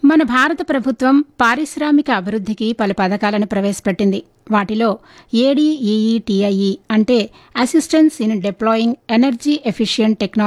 మన భారత ప్రభుత్వం పారిశ్రామిక అభివృద్ధికి పలు పథకాలను ప్రవేశపెట్టింది. వాటిలో ఏడీఈఈటీఐఈ అంటే assistance in deploying energy efficient technology